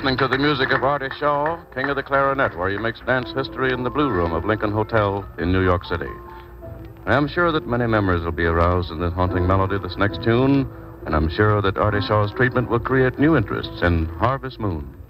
listening to the music of Artie Shaw, King of the Clarinet, where he makes dance history in the Blue Room of Lincoln Hotel in New York City. I'm sure that many memories will be aroused in the haunting melody of this next tune, and I'm sure that Artie Shaw's treatment will create new interests in Harvest Moon.